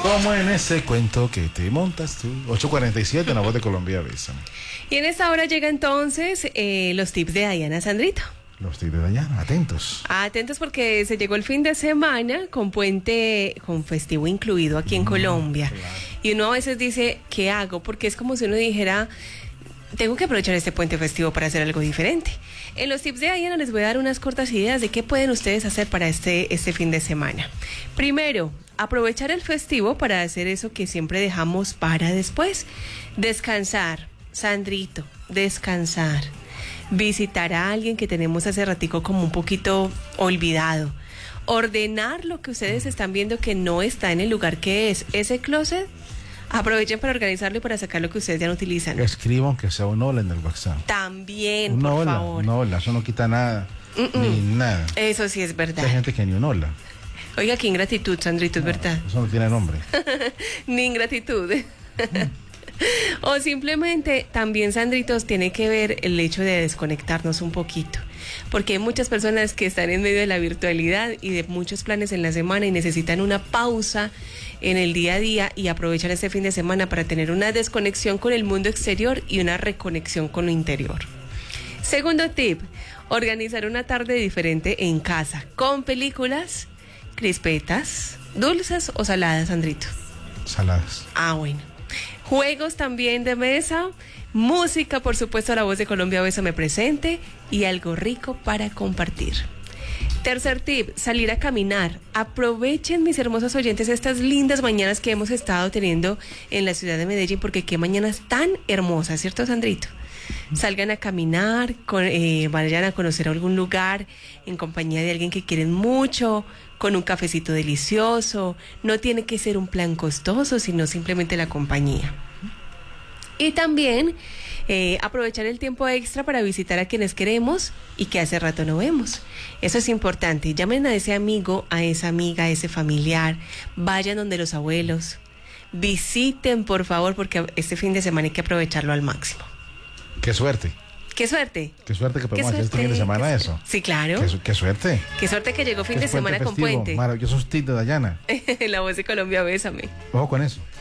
Como en ese cuento que te montas tú. 8:47 en La Voz de Colombia, bésame. Y en esta hora llega entonces los tips de Diana Sandrito. Los tips de Dayana, atentos. Atentos porque se llegó el fin de semana con puente, con festivo incluido aquí en Colombia. Claro. Y uno a veces dice, ¿qué hago? Porque es como si uno dijera, tengo que aprovechar este puente festivo para hacer algo diferente. En los tips de Diana les voy a dar unas cortas ideas de qué pueden ustedes hacer para este fin de semana. Primero, aprovechar el festivo para hacer eso que siempre dejamos para después. Descansar, Sandrito, descansar. Visitar a alguien que tenemos hace ratico como un poquito olvidado. Ordenar lo que ustedes están viendo que no está en el lugar que es. Ese closet, aprovechen para organizarlo y para sacar lo que ustedes ya no utilizan. Escriban que sea un hola en el WhatsApp. También, Una por hola, favor. una hola, eso no quita nada, ni nada. Eso sí es verdad. Hay gente que ni un hola. Oiga, qué ingratitud, Sandrito, es verdad. Eso no tiene nombre. Ni ingratitud. O simplemente también, Sandritos, tiene que ver el hecho de desconectarnos un poquito, porque hay muchas personas que están en medio de la virtualidad y de muchos planes en la semana y necesitan una pausa en el día a día y aprovechan este fin de semana para tener una desconexión con el mundo exterior y una reconexión con lo interior. Segundo tip, organizar una tarde diferente en casa, con películas, crispetas, dulces o saladas, Sandrito. Saladas. Ah, bueno. Juegos también de mesa, música, por supuesto, La Voz de Colombia, bésame presente y algo rico para compartir. Tercer tip, salir a caminar. Aprovechen, mis hermosos oyentes, estas lindas mañanas que hemos estado teniendo en la ciudad de Medellín, porque qué mañanas tan hermosas, ¿cierto, Sandrito? Salgan a caminar, vayan a conocer algún lugar en compañía de alguien que quieren mucho, con un cafecito delicioso. No tiene que ser un plan costoso, sino simplemente la compañía. Y también aprovechar el tiempo extra para visitar a quienes queremos y que hace rato no vemos. Eso es importante. Llamen a ese amigo, a esa amiga, a ese familiar. Vayan donde los abuelos. Visiten, por favor, porque este fin de semana hay que aprovecharlo al máximo. Qué suerte. ¡Qué suerte! Qué suerte que podemos hacer este fin de semana eso. Sí, claro. Qué suerte. Qué suerte que llegó fin de semana con puente. Maravillosos tips de Dayana. La Voz de Colombia, bésame. Ojo con eso.